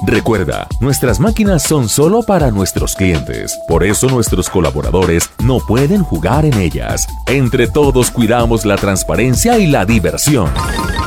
Recuerda, nuestras máquinas son solo para nuestros clientes. Por eso nuestros colaboradores no pueden jugar en ellas. Entre todos cuidamos la transparencia y la diversión.